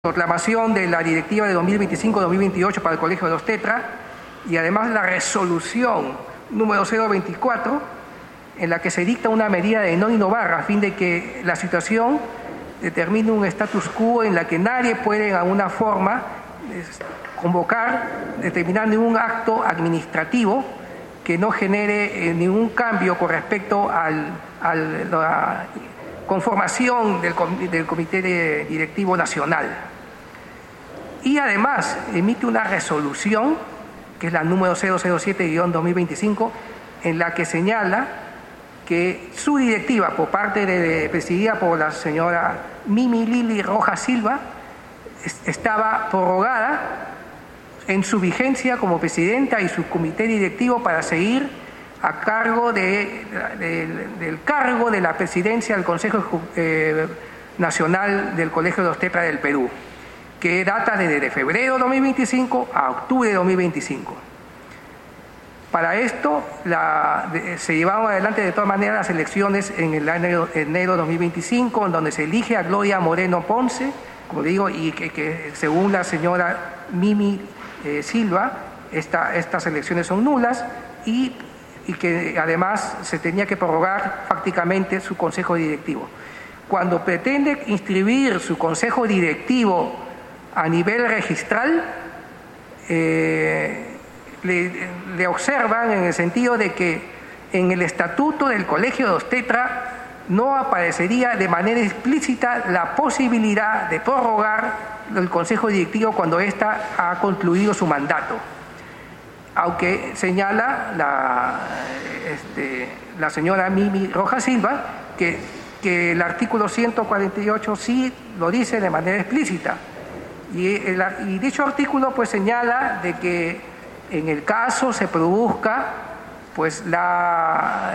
proclamación de la directiva de 2025-2028 para el Colegio de Obstetra y además la resolución número 024 en la que se dicta una medida de no innovar a fin de que la situación determine un status quo en la que nadie puede de alguna forma convocar, determinar ningún acto administrativo que no genere ningún cambio con respecto a la conformación del Comité Directivo Nacional. Y además emite una resolución, que es la número 007-2025, en la que señala que su directiva, presidida por la señora Mimi Lili Rojas Silva, estaba prorrogada en su vigencia como presidenta y su comité directivo para seguir a cargo del cargo de la presidencia del Consejo Nacional del Colegio de Obstetra del Perú, que data desde febrero de 2025 a octubre de 2025. Para esto se llevaron adelante de todas maneras las elecciones en el año enero de 2025, en donde se elige a Gloria Moreno Ponce, como digo, y que según la señora Mimi Silva, estas elecciones son nulas y que además se tenía que prorrogar fácticamente su consejo directivo. Cuando pretende inscribir su consejo directivo a nivel registral, le observan en el sentido de que en el estatuto del Colegio de Obstetra no aparecería de manera explícita la posibilidad de prorrogar el consejo directivo cuando ésta ha concluido su mandato, aunque señala la señora Mimi Rojas Silva que el artículo 148 sí lo dice de manera explícita. Y dicho artículo pues señala de que en el caso se produzca pues la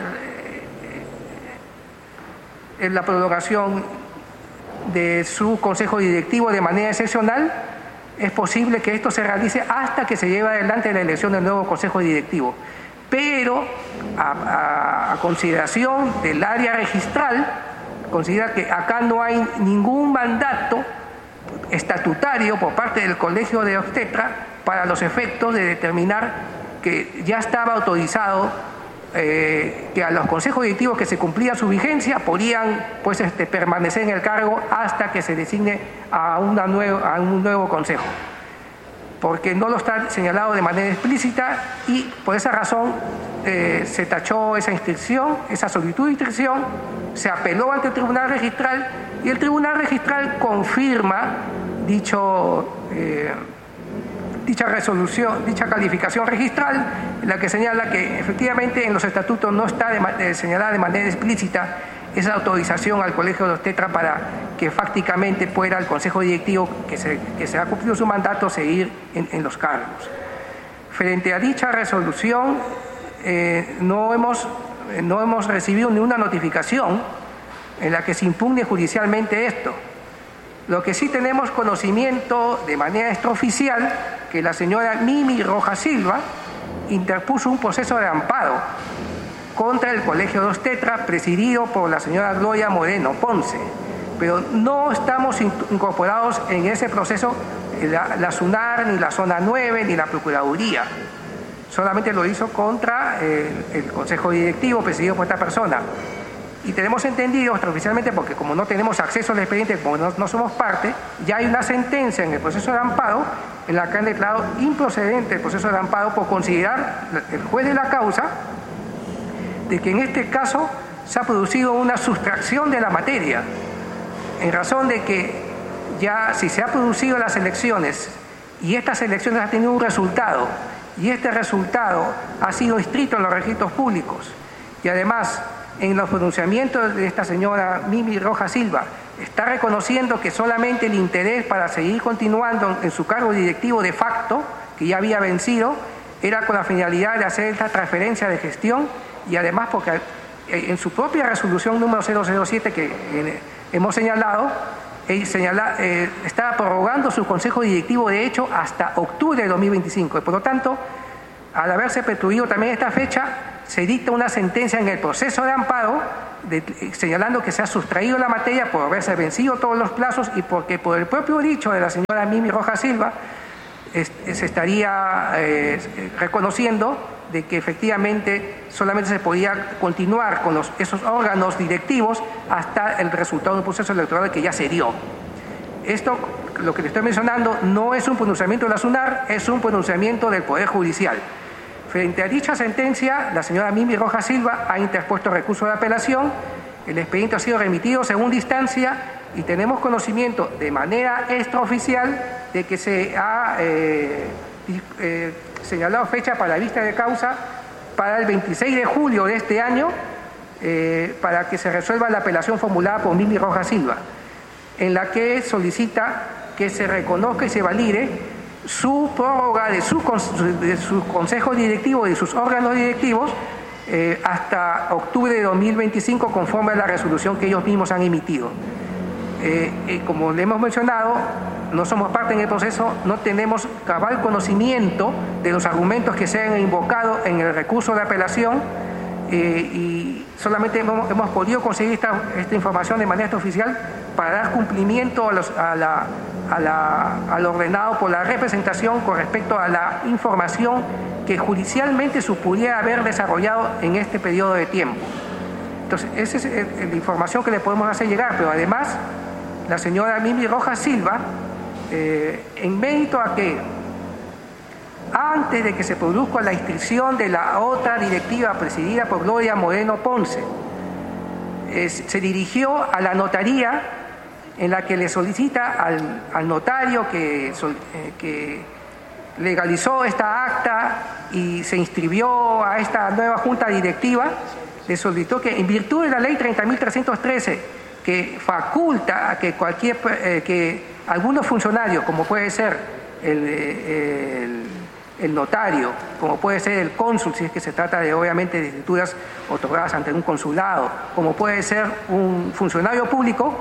prolongación de su consejo directivo de manera excepcional, es posible que esto se realice hasta que se lleve adelante la elección del nuevo consejo directivo. Pero a consideración del área registral, considera que acá no hay ningún mandato estatutario por parte del Colegio de Obstetra para los efectos de determinar que ya estaba autorizado que a los consejos directivos que se cumplía su vigencia podían pues, permanecer en el cargo hasta que se designe a un nuevo consejo, porque no lo está señalado de manera explícita y por esa razón se tachó esa inscripción, esa solicitud de inscripción, se apeló ante el Tribunal Registral y el Tribunal Registral confirma dicha resolución, dicha calificación registral, en la que señala que efectivamente en los estatutos no está señalada de manera explícita esa autorización al Colegio de Obstetra para que fácticamente pueda el Consejo Directivo, que se ha cumplido su mandato, seguir en los cargos. Frente a dicha resolución, no hemos recibido ninguna notificación en la que se impugne judicialmente esto. Lo que sí tenemos conocimiento de manera extraoficial, que la señora Mimi Rojas Silva interpuso un proceso de amparo contra el Colegio de Obstetra presidido por la señora Gloria Moreno Ponce, pero no estamos incorporados en ese proceso la SUNAR, ni la Zona 9, ni la Procuraduría. Solamente lo hizo contra el Consejo Directivo presidido por esta persona. Y tenemos entendido extraoficialmente, porque como no tenemos acceso al expediente, como no somos parte, ya hay una sentencia en el proceso de amparo en la que han declarado improcedente el proceso de amparo por considerar el juez de la causa de que en este caso se ha producido una sustracción de la materia, en razón de que ya si se ha producido las elecciones y estas elecciones han tenido un resultado y este resultado ha sido inscrito en los registros públicos y además en los pronunciamientos de esta señora Mimi Rojas Silva está reconociendo que solamente el interés para seguir continuando en su cargo directivo de facto, que ya había vencido, era con la finalidad de hacer esta transferencia de gestión y además porque en su propia resolución número 007 que hemos señalado, estaba prorrogando su consejo directivo de hecho hasta octubre de 2025 y por lo tanto al haberse perturbido también esta fecha, se dicta una sentencia en el proceso de amparo señalando que se ha sustraído la materia por haberse vencido todos los plazos y porque por el propio dicho de la señora Mimi Rojas Silva se estaría reconociendo de que efectivamente solamente se podía continuar con esos órganos directivos hasta el resultado de un proceso electoral que ya se dio. Esto, lo que le estoy mencionando, no es un pronunciamiento de la SUNAR, es un pronunciamiento del Poder Judicial. Frente a dicha sentencia, la señora Mimi Rojas Silva ha interpuesto recurso de apelación, el expediente ha sido remitido a segunda instancia y tenemos conocimiento de manera extraoficial de que se ha señalado fecha para la vista de causa para el 26 de julio de este año para que se resuelva la apelación formulada por Mimi Rojas Silva, en la que solicita que se reconozca y se valide su prórroga de su consejo directivo, de sus órganos directivos, hasta octubre de 2025, conforme a la resolución que ellos mismos han emitido. Como le hemos mencionado, no somos parte en el proceso, no tenemos cabal conocimiento de los argumentos que se han invocado en el recurso de apelación y solamente hemos podido conseguir esta información de manera oficial para dar cumplimiento al ordenado por la representación con respecto a la información que judicialmente se pudiera haber desarrollado en este periodo de tiempo. Entonces, esa es la información que le podemos hacer llegar, pero además la señora Mimi Rojas Silva, en mérito a que antes de que se produzca la inscripción de la otra directiva presidida por Gloria Moreno Ponce, se dirigió a la notaría en la que le solicita al notario que legalizó esta acta y se inscribió a esta nueva junta directiva, le solicitó que en virtud de la ley 30.313 que faculta a que que algunos funcionarios, como puede ser el notario, como puede ser el cónsul, si es que se trata de obviamente de escrituras otorgadas ante un consulado, como puede ser un funcionario público,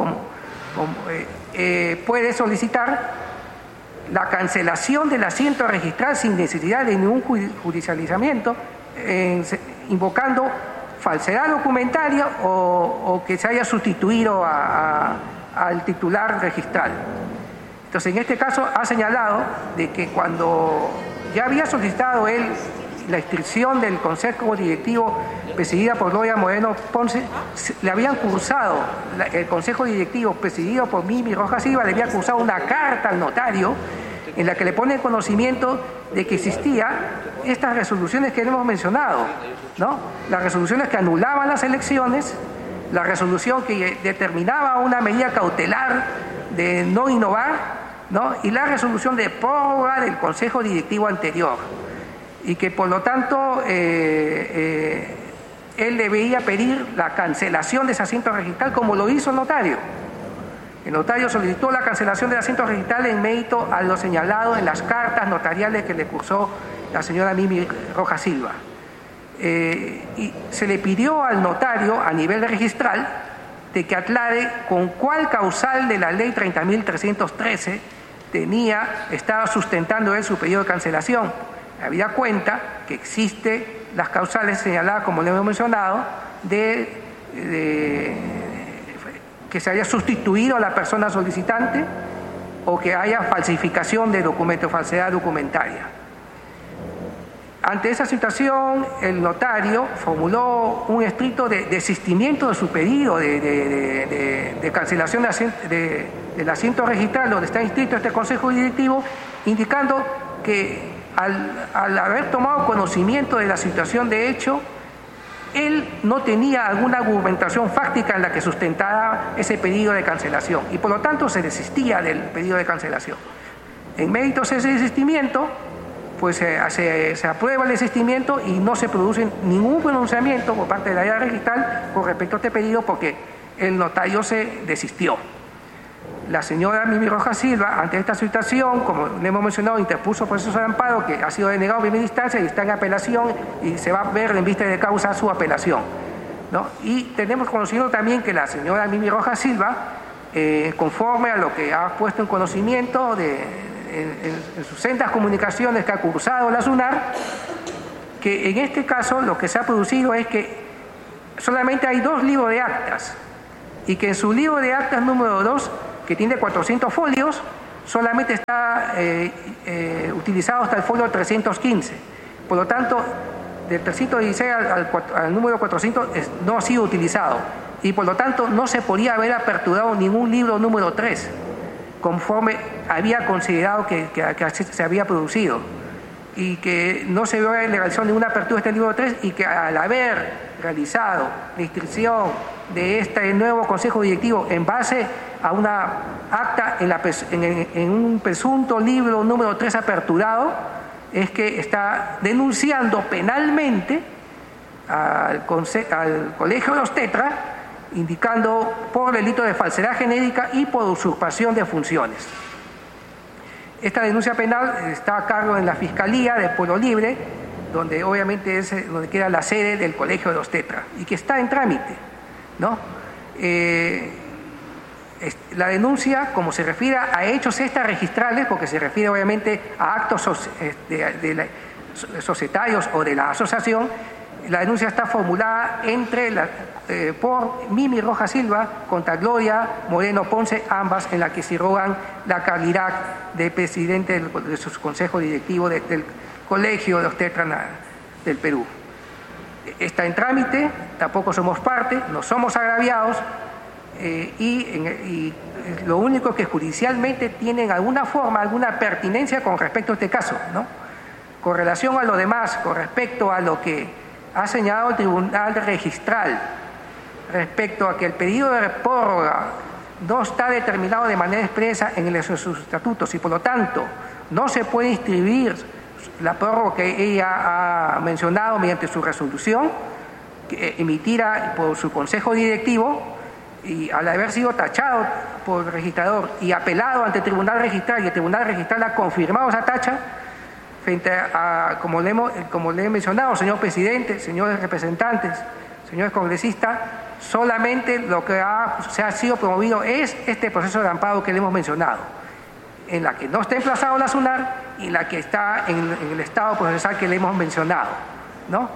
puede solicitar la cancelación del asiento registral sin necesidad de ningún judicializamiento, invocando falsedad documentaria o que se haya sustituido al titular registral. Entonces, en este caso ha señalado de que cuando ya había solicitado él la inscripción del Consejo Directivo presidida por Gloria Moreno Ponce, le habían cursado, el Consejo Directivo presidido por Mimi Rojas Silva le había cursado una carta al notario en la que le pone conocimiento de que existían estas resoluciones que hemos mencionado, ¿no? Las resoluciones que anulaban las elecciones, la resolución que determinaba una medida cautelar de no innovar, ¿no? Y la resolución de prórroga del Consejo Directivo anterior. Y que por lo tanto él debía pedir la cancelación de ese asiento registral como lo hizo el notario. El notario solicitó la cancelación del asiento registral en mérito a lo señalado en las cartas notariales que le cursó la señora Mimi Rojas Silva. Y se le pidió al notario a nivel registral de que aclare con cuál causal de la ley 30.313 estaba sustentando él su pedido de cancelación. Habida cuenta que existe las causales señaladas, como le hemos mencionado, que se haya sustituido a la persona solicitante o que haya falsificación de documento, falsedad documentaria. Ante esa situación, el notario formuló un escrito de desistimiento de su pedido de cancelación del asiento registral donde está inscrito este Consejo Directivo, indicando que al haber tomado conocimiento de la situación de hecho, él no tenía alguna argumentación fáctica en la que sustentara ese pedido de cancelación y por lo tanto se desistía del pedido de cancelación. En mérito de ese desistimiento, pues se aprueba el desistimiento y no se produce ningún pronunciamiento por parte de la área registral con respecto a este pedido porque el notario se desistió. La señora Mimi Rojas Silva, ante esta situación, como le hemos mencionado, interpuso proceso de amparo que ha sido denegado en primera instancia y está en apelación y se va a ver en vista de causa su apelación, ¿no? Y tenemos conocido también que la señora Mimi Rojas Silva, conforme a lo que ha puesto en conocimiento en sus sendas comunicaciones que ha cursado la SUNAR, que en este caso lo que se ha producido es que solamente hay 2 libros de actas y que en su libro de actas número 2, que tiene 400 folios, solamente está utilizado hasta el folio 315. Por lo tanto, del 316 al número 400 no ha sido utilizado y por lo tanto no se podía haber aperturado ningún libro número 3 conforme había considerado que se había producido, y que no se había realizado ninguna apertura de este libro 3 y que al haber realizado la inscripción de este nuevo Consejo Directivo en base a una acta en un presunto libro número 3 aperturado, es que está denunciando penalmente al Colegio de Obstetra, indicando por delito de falsedad genérica y por usurpación de funciones. Esta denuncia penal está a cargo en la Fiscalía de Pueblo Libre, donde obviamente es donde queda la sede del Colegio de Obstetra y que está en trámite, ¿no? La denuncia, como se refiere a hechos extrarregistrales, porque se refiere obviamente a actos societarios o de la asociación, la denuncia está formulada por Mimi Rojas Silva contra Gloria Moreno Ponce, ambas en la que se rogan la calidad de presidente de su consejo directivo del Colegio de Obstetra del Perú. Está en trámite, tampoco somos parte, no somos agraviados, y lo único que judicialmente tienen alguna forma, alguna pertinencia con respecto a este caso, ¿no? Con relación a lo demás, con respecto a lo que ha señalado el Tribunal Registral, respecto a que el pedido de prórroga no está determinado de manera expresa en sus estatutos y por lo tanto no se puede inscribir la prórroga que ella ha mencionado mediante su resolución emitida por su consejo directivo, y al haber sido tachado por el registrador y apelado ante el Tribunal Registral y el Tribunal Registral ha confirmado esa tacha, frente a, como le he mencionado, señor presidente, señores representantes, señores congresistas, solamente lo que se ha sido promovido es este proceso de amparo que le hemos mencionado, en la que no está emplazado la SUNAR y en la que está en el estado procesal que le hemos mencionado, ¿no?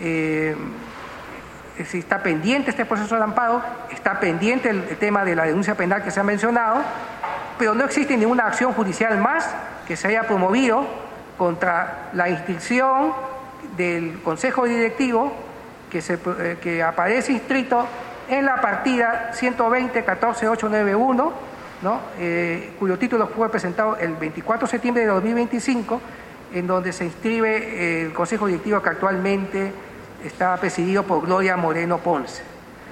Si está pendiente este proceso de amparo, está pendiente el tema de la denuncia penal que se ha mencionado, pero no existe ninguna acción judicial más que se haya promovido contra la inscripción del Consejo Directivo que aparece inscrito en la partida 120-14891, ¿no? Cuyo título fue presentado el 24 de septiembre de 2025, en donde se inscribe el Consejo Directivo que actualmente está presidido por Gloria Moreno Ponce.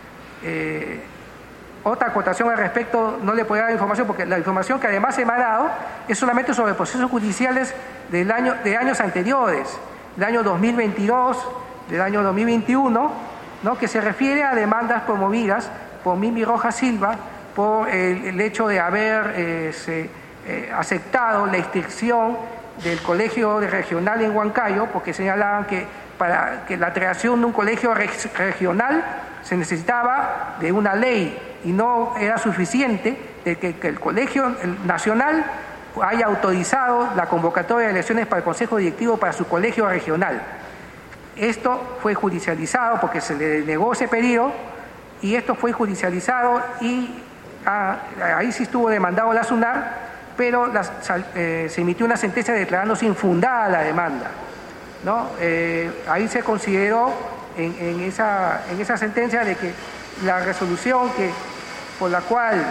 Otra acotación al respecto, no le puedo dar información porque la información que además se me ha dado es solamente sobre procesos judiciales de años anteriores, del año 2022, del año 2021, ¿no? Que se refiere a demandas promovidas por Mimi Rojas Silva por el hecho de haber aceptado la inscripción del colegio regional en Huancayo, porque señalaban que para que la creación de un colegio regional se necesitaba de una ley y no era suficiente de que el colegio nacional haya autorizado la convocatoria de elecciones para el Consejo Directivo para su colegio regional. Esto fue judicializado porque se le denegó ese pedido y esto fue judicializado y ahí sí estuvo demandado la SUNAR, pero se emitió una sentencia declarándose infundada la demanda, ¿no? Ahí se consideró en esa sentencia de que la resolución por la cual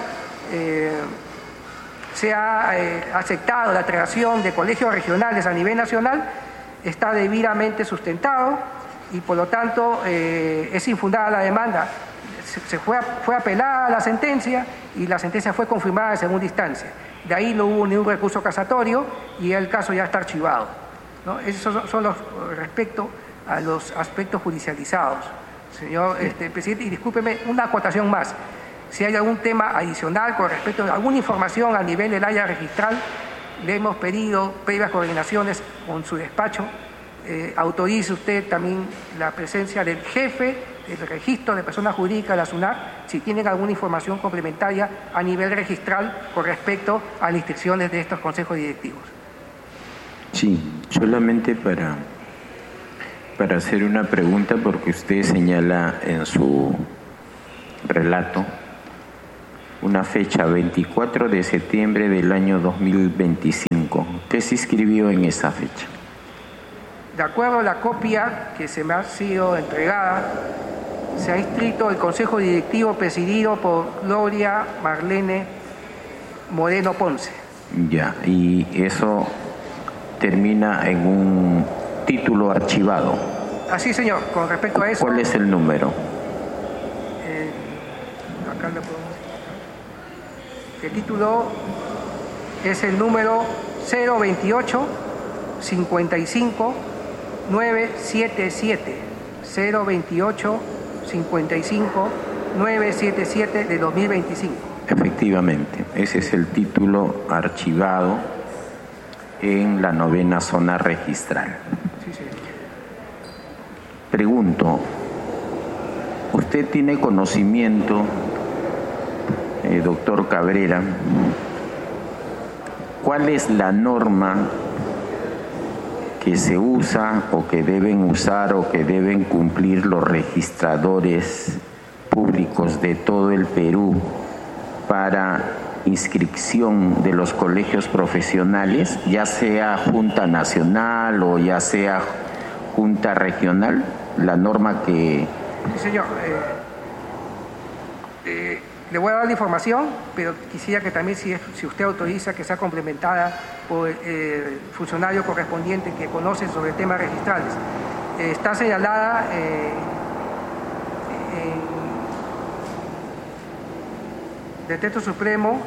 se ha aceptado la creación de colegios regionales a nivel nacional está debidamente sustentado y por lo tanto es infundada la demanda. Fue apelada la sentencia y la sentencia fue confirmada en segunda instancia. De ahí no hubo ningún recurso casatorio y el caso ya está archivado, ¿no? Esos son los respecto a los aspectos judicializados. Señor presidente, y discúlpeme, una acotación más. Si hay algún tema adicional con respecto a alguna información a nivel del área registral, le hemos pedido previas coordinaciones con su despacho. Autorice usted también la presencia del jefe del registro de personas jurídicas de la SUNAR, si tienen alguna información complementaria a nivel registral con respecto a las inscripciones de estos consejos directivos. Sí, solamente para Para hacer una pregunta, porque usted señala en su relato una fecha, 24 de septiembre del año 2025. ¿Qué se inscribió en esa fecha? De acuerdo a la copia que se me ha sido entregada, se ha inscrito el Consejo Directivo presidido por Gloria Marlene Moreno Ponce. Ya, y eso termina en un título archivado. Así, señor. Con respecto a eso... ¿Cuál es el número? Acá le podemos... El título es el número 028 55 977. 028 55 977 de 2025. Efectivamente, ese es el título archivado en la 9ª zona registral. Sí, sí. Pregunto, ¿usted tiene conocimiento, doctor Cabrera, cuál es la norma que se usa o que deben usar o que deben cumplir los registradores públicos de todo el Perú para inscripción de los colegios profesionales, ya sea Junta Nacional o ya sea Junta Regional? La norma que... Sí, señor. Le voy a dar la información, pero quisiera que también, si usted autoriza, que sea complementada por el funcionario correspondiente que conoce sobre temas registrales. Está señalada en Decreto Supremo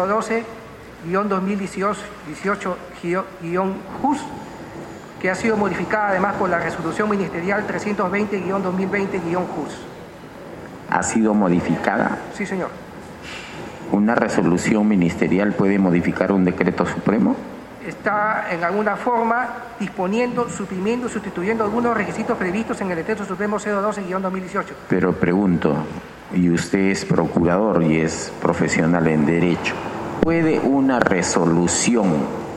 012-2018-JUS, que ha sido modificada además por la Resolución Ministerial 320-2020-JUS. ¿Ha sido modificada? Sí, señor. ¿Una resolución ministerial puede modificar un decreto supremo? Está en alguna forma disponiendo, suprimiendo, sustituyendo algunos requisitos previstos en el Decreto Supremo 012-2018. Pero pregunto, y usted es procurador y es profesional en derecho, ¿puede una resolución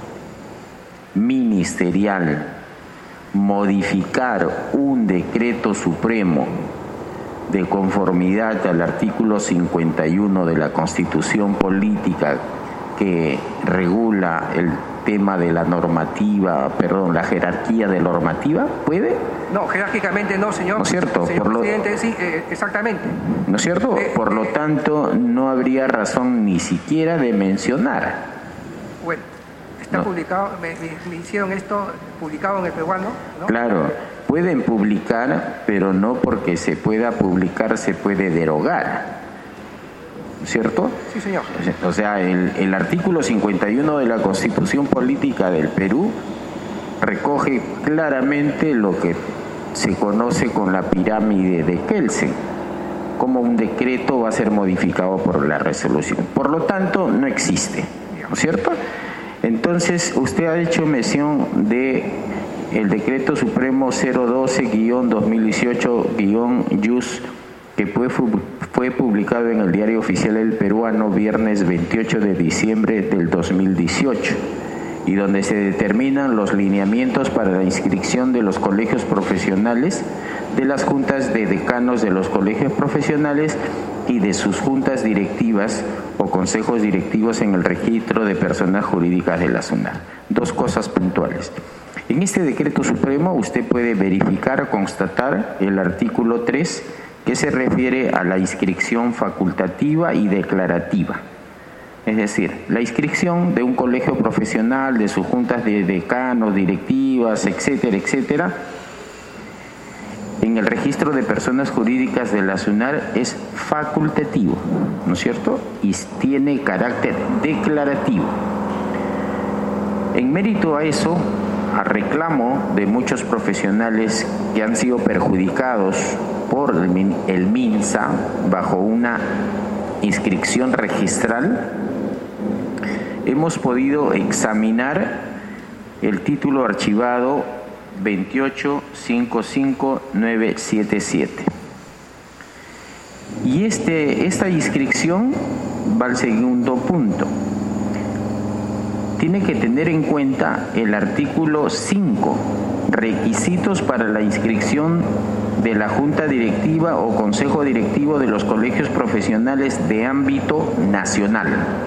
ministerial modificar un decreto supremo de conformidad al artículo 51 de la Constitución Política que regula el tema de la normativa, la jerarquía de normativa? ¿Puede? No, jerárquicamente no, señor. ¿No es cierto? Señor presidente, sí, exactamente. ¿No es cierto? Por lo tanto, no habría razón ni siquiera de mencionar. Bueno, está publicado, me hicieron esto publicado en el peruano, ¿no? Claro. Pueden publicar, pero no porque se pueda publicar se puede derogar, ¿cierto? Sí, señor. O sea, el artículo 51 de la Constitución Política del Perú recoge claramente lo que se conoce con la pirámide de Kelsen, cómo un decreto va a ser modificado por la resolución. Por lo tanto, no existe, ¿no es cierto? Entonces, usted ha hecho mención de el Decreto Supremo 012-2018-JUS, que fue publicado en el Diario Oficial del Peruano viernes 28 de diciembre del 2018, y donde se determinan los lineamientos para la inscripción de los colegios profesionales, de las juntas de decanos de los colegios profesionales y de sus juntas directivas o consejos directivos en el registro de personas jurídicas de la SUNAR. Dos cosas puntuales. En este decreto supremo usted puede verificar o constatar el artículo 3, que se refiere a la inscripción facultativa y declarativa. Es decir, la inscripción de un colegio profesional, de sus juntas de decanos, directivas, etcétera, etcétera, en el registro de personas jurídicas de la SUNAR es facultativo, ¿no es cierto? Y tiene carácter declarativo. En mérito a eso, a reclamo de muchos profesionales que han sido perjudicados por el MINSA bajo una inscripción registral, hemos podido examinar el título archivado 2855977. Y esta inscripción va al segundo punto. tiene que tener en cuenta el artículo 5, requisitos para la inscripción de la Junta Directiva o Consejo Directivo de los colegios profesionales de ámbito nacional.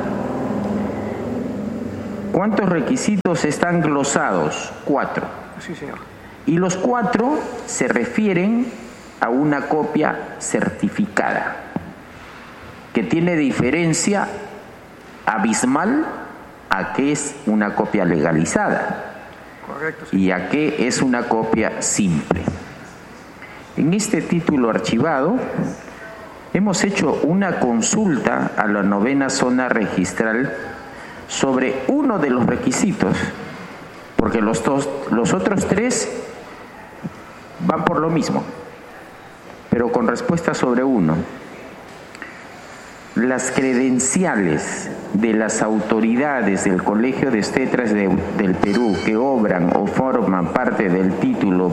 ¿Cuántos requisitos están glosados? 4. Sí, señor. Y los 4 se refieren a una copia certificada, que tiene diferencia abismal a qué es una copia legalizada. Correcto, sí. Y a qué es una copia simple. En este título archivado hemos hecho una consulta a la 9ª zona registral sobre uno de los requisitos, porque los otros 3 van por lo mismo, pero con respuesta sobre uno. Las credenciales de las autoridades del Colegio de Obstetras del Perú que obran o forman parte del título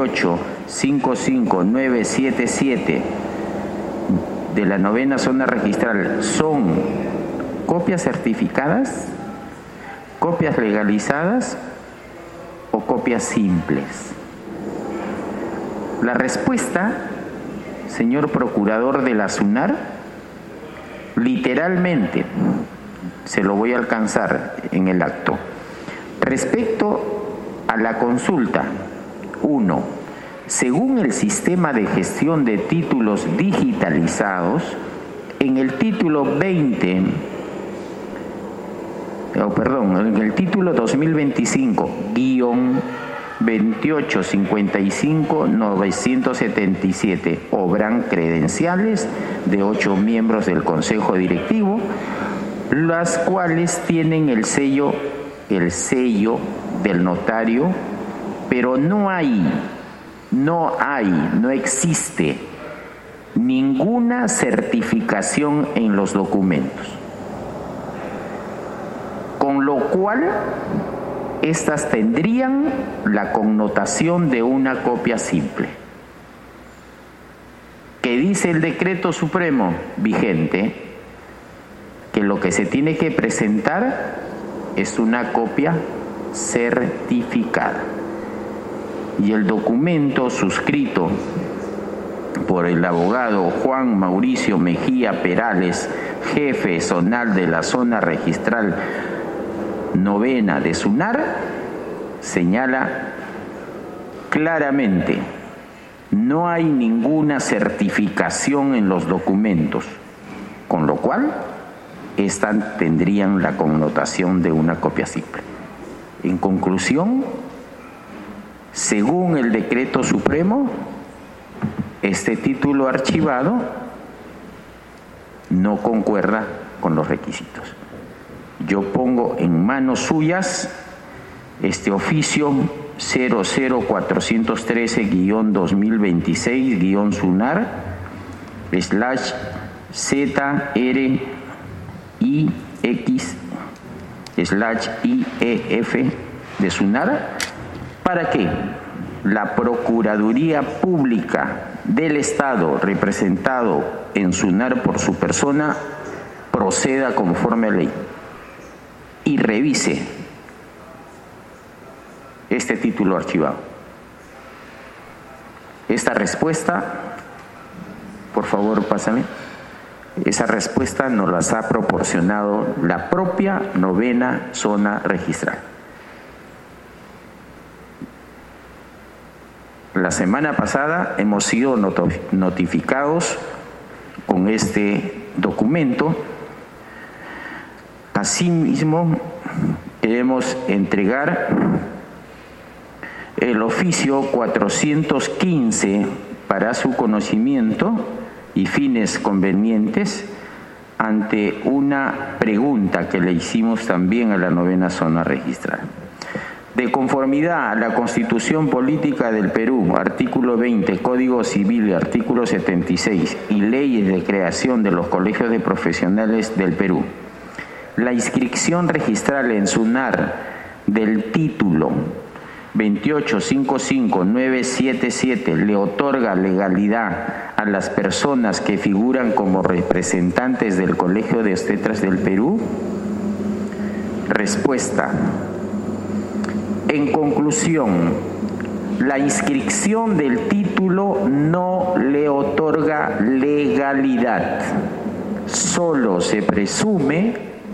2855977 de la 9ª zona registral son copias certificadas, copias legalizadas o copias simples. La respuesta, señor procurador de la SUNAR, literalmente, se lo voy a alcanzar en el acto. Respecto a la consulta, 1. Según el sistema de gestión de títulos digitalizados, en el título 2025-2855-977 obran credenciales de 8 miembros del Consejo Directivo, las cuales tienen el sello del notario, pero no existe ninguna certificación en los documentos, con lo cual estas tendrían la connotación de una copia simple. ¿Qué dice el decreto supremo vigente? Que lo que se tiene que presentar es una copia certificada. Y el documento suscrito por el abogado Juan Mauricio Mejía Perales, jefe zonal de la zona registral 9ª de SUNAR, señala claramente: no hay ninguna certificación en los documentos, con lo cual estas tendrían la connotación de una copia simple. En conclusión, según el decreto supremo, este título archivado no concuerda con los requisitos. Yo pongo en manos suyas este oficio 00436-2026-ZRIX/IEF de SUNAR, para que la Procuraduría Pública del Estado, representado en SUNAR por su persona, proceda conforme a ley y revise este título archivado. Esta respuesta, por favor, pásame. Esa respuesta nos las ha proporcionado la propia 9ª zona registral. La semana pasada hemos sido notificados con este documento. Asimismo, queremos entregar el oficio 415 para su conocimiento y fines convenientes ante una pregunta que le hicimos también a la 9ª zona registral. De conformidad a la Constitución Política del Perú, artículo 20, Código Civil, artículo 76 y leyes de creación de los colegios de profesionales del Perú, la inscripción registral en SUNAR del título 2855977 le otorga legalidad a las personas que figuran como representantes del Colegio de Obstetras del Perú. Respuesta. En conclusión, la inscripción del título no le otorga legalidad. Solo se presume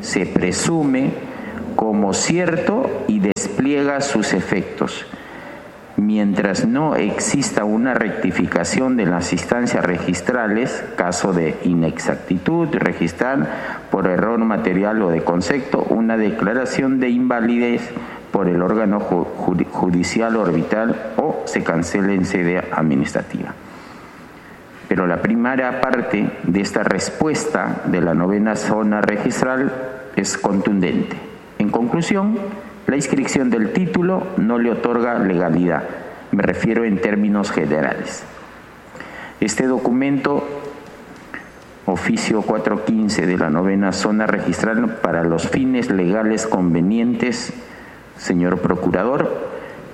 como cierto y despliega sus efectos. Mientras no exista una rectificación de las instancias registrales, caso de inexactitud, registrar por error material o de concepto una declaración de invalidez por el órgano judicial orbital o se cancela en sede administrativa. Pero la primera parte de esta respuesta de la 9ª zona registral es contundente. En conclusión, la inscripción del título no le otorga legalidad. Me refiero en términos generales. Este documento, oficio 415 de la 9ª zona registral, para los fines legales convenientes, señor procurador,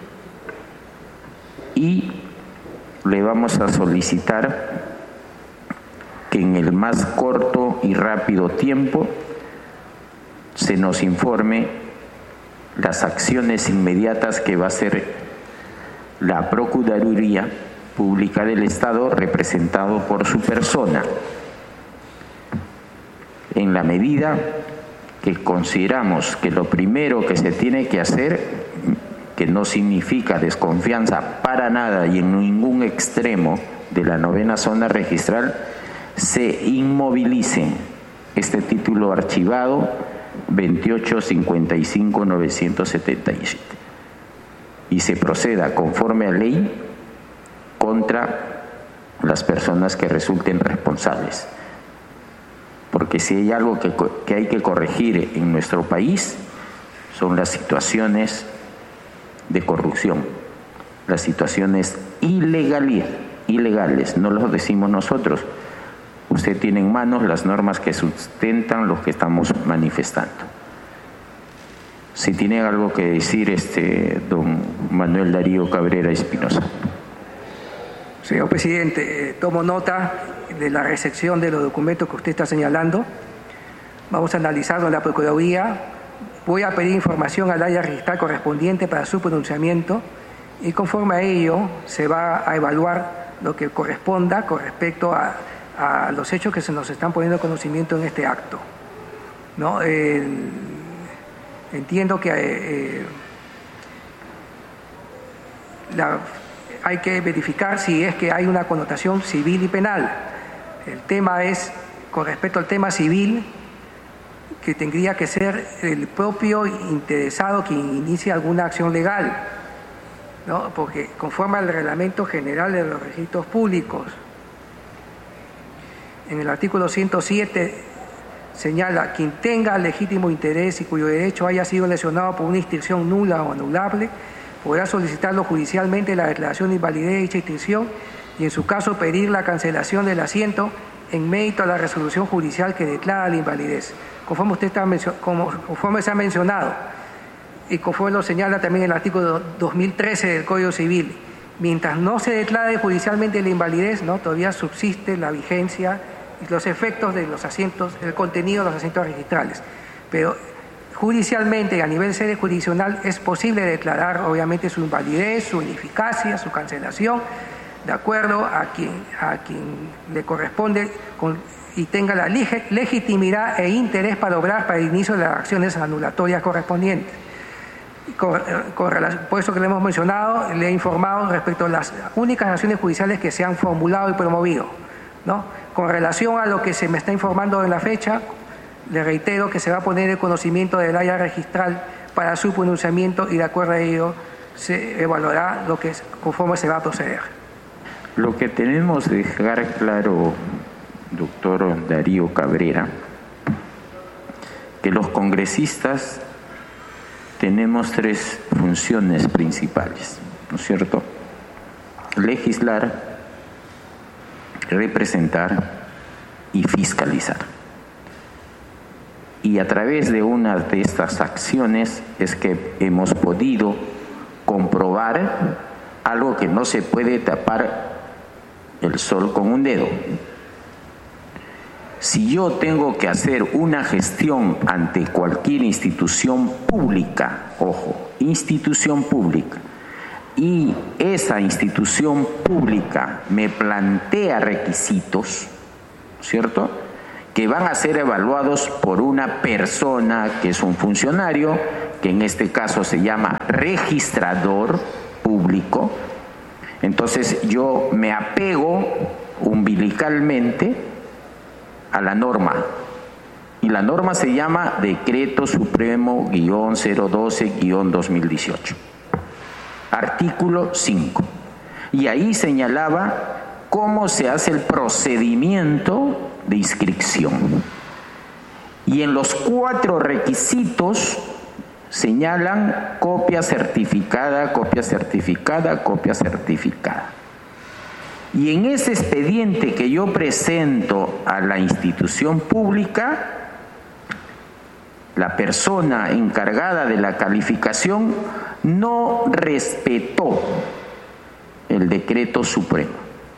y le vamos a solicitar que en el más corto y rápido tiempo se nos informe las acciones inmediatas que va a hacer la Procuraduría Pública del Estado, representado por su persona, en la medida que consideramos que lo primero que se tiene que hacer, que no significa desconfianza para nada y en ningún extremo de la 9ª zona registral, se inmovilice este título archivado 2855-977 y se proceda conforme a ley contra las personas que resulten responsables. Porque si hay algo que hay que corregir en nuestro país, son las situaciones de corrupción, las situaciones ilegales, no lo decimos nosotros. Usted tiene en manos las normas que sustentan lo que estamos manifestando. Si tiene algo que decir, don Manuel Darío Cabrera Espinosa. Señor presidente, tomo nota de la recepción de los documentos que usted está señalando. Vamos a analizarlo en la Procuraduría. Voy a pedir información al área registral correspondiente para su pronunciamiento y conforme a ello se va a evaluar lo que corresponda con respecto a los hechos que se nos están poniendo en conocimiento en este acto, ¿no? Entiendo que hay que verificar si es que hay una connotación civil y penal. El tema es, con respecto al tema civil, que tendría que ser el propio interesado quien inicie alguna acción legal, ¿no? Porque conforme al Reglamento General de los Registros Públicos, en el artículo 107 señala: quien tenga legítimo interés y cuyo derecho haya sido lesionado por una inscripción nula o anulable, podrá solicitarlo judicialmente la declaración de invalidez de dicha inscripción y en su caso pedir la cancelación del asiento en mérito a la resolución judicial que declara la invalidez, conforme se ha mencionado y conforme lo señala también el artículo 2013 del Código Civil. Mientras no se declare judicialmente la invalidez, ¿no?, todavía subsiste la vigencia y los efectos de los asientos, el contenido de los asientos registrales. Pero judicialmente, a nivel sede jurisdiccional, es posible declarar obviamente su invalidez, su ineficacia, su cancelación, de acuerdo a quien le corresponde y tenga la legitimidad e interés para obrar para el inicio de las acciones anulatorias correspondientes. Por eso que le hemos mencionado, le he informado respecto a las únicas acciones judiciales que se han formulado y promovido, ¿no? Con relación a lo que se me está informando en la fecha, le reitero que se va a poner el conocimiento del área registral para su pronunciamiento y de acuerdo a ello se evaluará lo que conforme se va a proceder. Lo que tenemos que dejar claro, doctor Darío Cabrera, que los congresistas tenemos tres funciones principales, ¿no es cierto? Legislar, representar y fiscalizar. Y a través de una de estas acciones es que hemos podido comprobar algo que no se puede tapar el sol con un dedo. si yo tengo que hacer una gestión ante cualquier institución pública, ojo, institución pública, y esa institución pública me plantea requisitos, ¿cierto?, que van a ser evaluados por una persona que es un funcionario, que en este caso se llama registrador público. Entonces yo me apego umbilicalmente a la norma, y la norma se llama Decreto Supremo-012-2018, artículo 5, y ahí señalaba cómo se hace el procedimiento de inscripción. Y en los 4 requisitos señalan copia certificada, copia certificada, copia certificada. Y en ese expediente que yo presento a la institución pública, la persona encargada de la calificación no respetó el decreto supremo,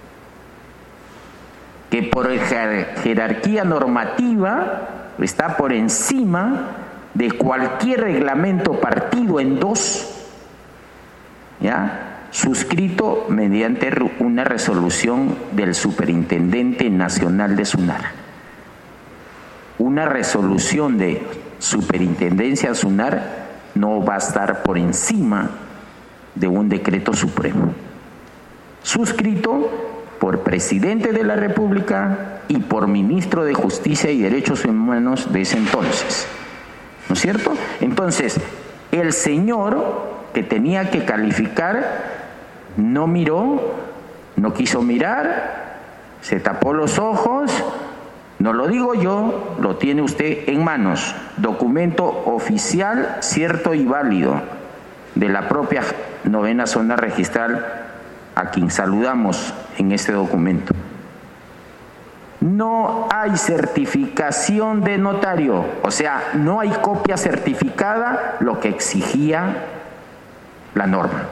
que por jerarquía normativa está por encima de cualquier reglamento partido en 2, ¿ya?, suscrito mediante una resolución del Superintendente Nacional de SUNAR. Una resolución de Superintendencia SUNAR no va a estar por encima de un decreto supremo, suscrito por Presidente de la República y por Ministro de Justicia y Derechos Humanos de ese entonces, ¿no es cierto? Entonces, el señor que tenía que calificar no miró, no quiso mirar, se tapó los ojos. No lo digo yo, lo tiene usted en manos, documento oficial, cierto y válido, de la propia 9ª Zona Registral, a quien saludamos en este documento. No hay certificación de notario, o sea, no hay copia certificada, lo que exigía la norma.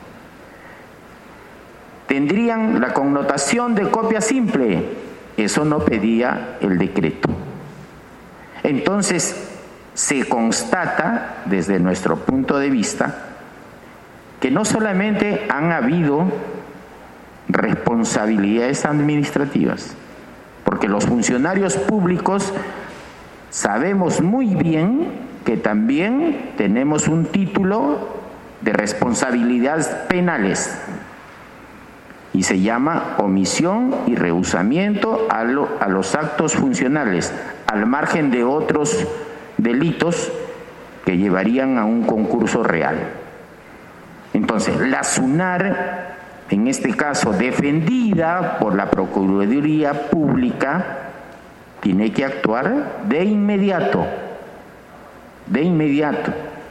Tendrían la connotación de copia simple, eso no pedía el decreto. Entonces, se constata desde nuestro punto de vista que no solamente han habido responsabilidades administrativas, porque los funcionarios públicos sabemos muy bien que también tenemos un título de responsabilidades penales y se llama omisión y rehusamiento a los actos funcionales, al margen de otros delitos que llevarían a un concurso real. Entonces, la SUNAR, en este caso defendida por la Procuraduría Pública, tiene que actuar de inmediato, de inmediato.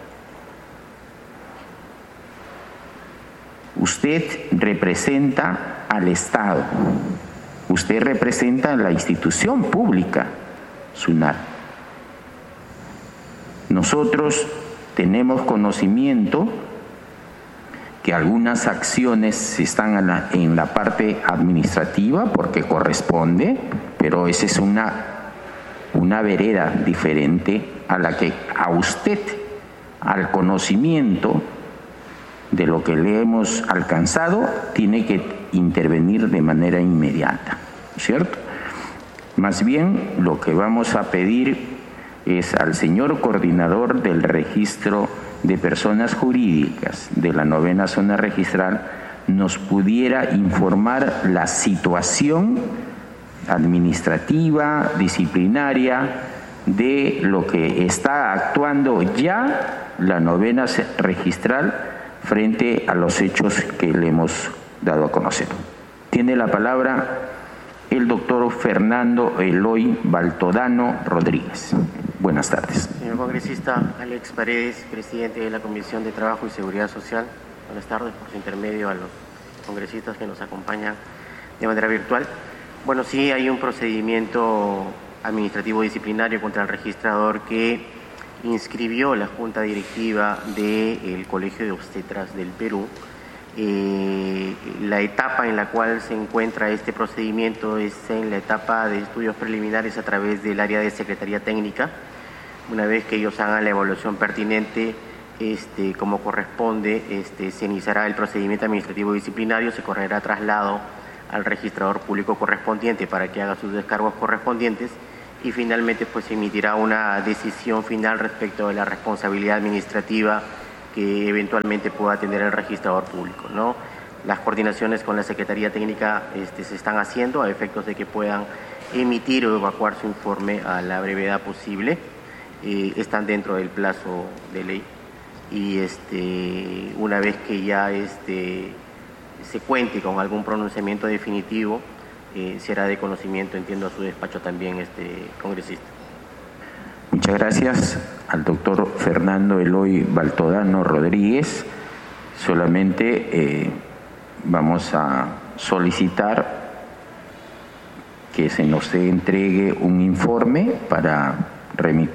Usted representa al Estado, usted representa a la institución pública, SUNAR. Nosotros tenemos conocimiento que algunas acciones están en la parte administrativa porque corresponde, pero esa es una vereda diferente a la que a usted, al conocimiento de lo que le hemos alcanzado, tiene que intervenir de manera inmediata, ¿cierto? Más bien, lo que vamos a pedir es al señor coordinador del registro de personas jurídicas de la 9ª Zona Registral nos pudiera informar la situación administrativa, disciplinaria, de lo que está actuando ya la 9ª Registral frente a los hechos que le hemos dado a conocer. Tiene la palabra el doctor Fernando Eloy Baltodano Rodríguez. Buenas tardes. Señor congresista Alex Paredes, presidente de la Comisión de Trabajo y Seguridad Social. Buenas tardes, por su intermedio a los congresistas que nos acompañan de manera virtual. Bueno, sí hay un procedimiento administrativo disciplinario contra el registrador que inscribió la Junta Directiva del Colegio de Obstetras del Perú La etapa en la cual se encuentra este procedimiento es en la etapa de estudios preliminares a través del área de Secretaría Técnica. Una vez que ellos hagan la evaluación pertinente, como corresponde, se iniciará el procedimiento administrativo disciplinario, se correrá traslado al registrador público correspondiente para que haga sus descargos correspondientes y finalmente pues se emitirá una decisión final respecto de la responsabilidad administrativa que eventualmente pueda tener el registrador público, ¿no? Las coordinaciones con la Secretaría Técnica se están haciendo a efectos de que puedan emitir o evacuar su informe a la brevedad posible. Están dentro del plazo de ley y una vez que ya se cuente con algún pronunciamiento definitivo, será de conocimiento, entiendo, a su despacho también, congresista. Muchas gracias al doctor Fernando Eloy Baltodano Rodríguez. Solamente vamos a solicitar que se nos entregue un informe para remitir